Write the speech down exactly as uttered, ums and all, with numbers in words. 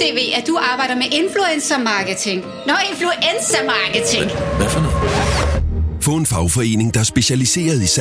C V, at du arbejder med influencer-marketing. Nå, influencer-marketing. Hvad for noget? Få en fagforening, der er specialiseret i